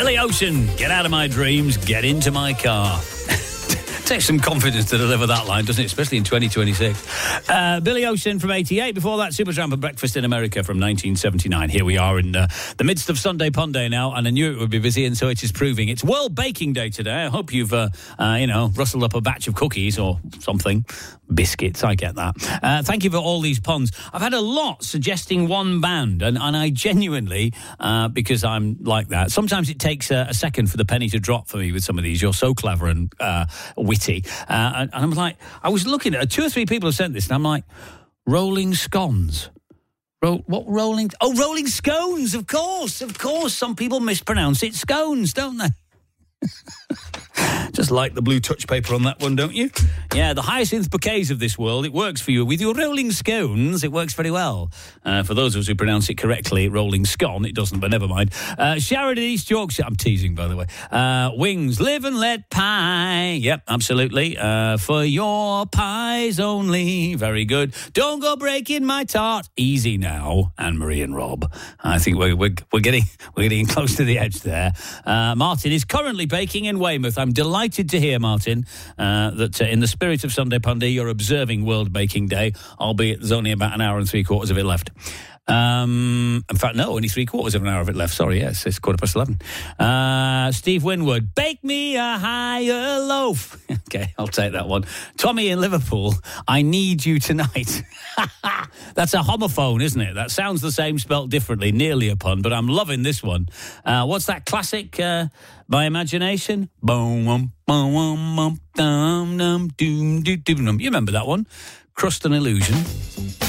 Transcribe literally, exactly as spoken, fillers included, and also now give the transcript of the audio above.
Billy Ocean, get out of my dreams, get into my car. Takes some confidence to deliver that line, doesn't it? Especially in twenty twenty-six. Uh, Billy Ocean from eighty-eight. Before that, Supertramp and Breakfast in America from nineteen seventy-nine. Here we are in uh, the midst of Sunday Punday now, and I knew it would be busy, and so it is proving. It's World Baking Day today. I hope you've, uh, uh, you know, rustled up a batch of cookies or something. Biscuits, I get that. Uh, thank you for all these puns. I've had a lot suggesting one band, and, and I genuinely, uh, because I'm like that, sometimes it takes a, a second for the penny to drop for me with some of these. You're so clever and uh, witty. Uh, and, and I'm like, I was looking at, two or three people have sent this, and I'm like, Rolling Scones. Ro- what Rolling? Oh, Rolling Scones, of course, of course. Some people mispronounce it scones, don't they? Just like the blue touch paper on that one, don't you? Yeah, the hyacinth bouquets of this world, it works for you. With your rolling scones, it works very well. Uh, for those of us who pronounce it correctly, rolling scone, it doesn't, but never mind. Uh, Sharon in East Yorkshire, I'm teasing, by the way. Uh, Wings, live and let pie. Yep, absolutely. Uh, for your pies only. Very good. Don't go breaking my tart. Easy now, Anne-Marie and Rob. I think we're, we're, we're, getting, we're getting close to the edge there. Uh, Martin is currently baking in Weymouth. I'm delighted to hear, Martin, uh, that uh, in the spirit of Sunday Punday, you're observing World Baking Day, albeit there's only about an hour and three quarters of it left. Um, in fact, no, only three quarters of an hour of it left. Sorry, yes, it's quarter past eleven. Uh, Steve Winwood, bake me a higher loaf. Okay, I'll take that one. Tommy in Liverpool, I need you tonight. That's a homophone, isn't it? That sounds the same, spelt differently, nearly a pun, but I'm loving this one. Uh, what's that classic, uh, by imagination? Boom, boom, boom, dum, dum, doom, doom, doom. You remember that one? Crust and Illusion.